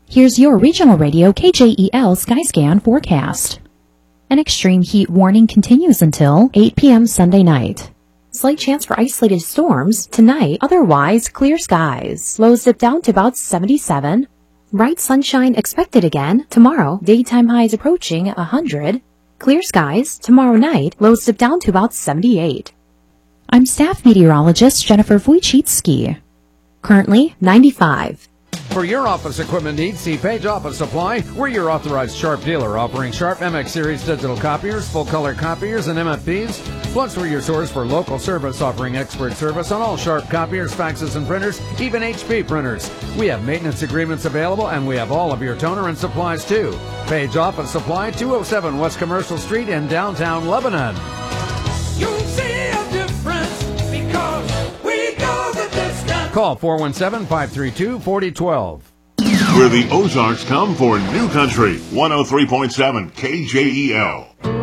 Here's your regional radio KJEL Skyscan forecast. An extreme heat warning continues until 8 p.m. Sunday night. Slight chance for isolated storms tonight, otherwise clear skies. Lows dip down to about 77. Bright sunshine expected again tomorrow. Daytime highs approaching 100. Clear skies tomorrow night. Lows dip down to about 78. I'm staff meteorologist Jennifer Wojcicki. Currently 95. For your office equipment needs, see Page Office Supply. We're your authorized Sharp dealer, offering Sharp MX Series digital copiers, full-color copiers, and MFPs. Plus, we're your source for local service, offering expert service on all Sharp copiers, faxes, and printers, even HP printers. We have maintenance agreements available, and we have all of your toner and supplies, too. Page Office Supply, 207 West Commercial Street in downtown Lebanon. You'll see a difference because we go the distance. Call 417-532-4012. Where the Ozarks come for new country. 103.7 KJEL.